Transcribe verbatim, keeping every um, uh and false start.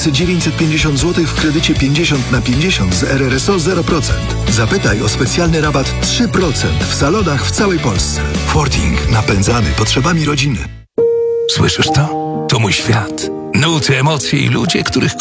tysiące dziewięćset pięćdziesiąt złotych w kredycie pięćdziesiąt na pięćdziesiąt z R R S O zero procent. Zapytaj o specjalny rabat trzy procent w salonach w całej Polsce. Fording. Napędzany potrzebami rodziny. Słyszysz to? To mój świat. Nuty, emocje i ludzie, których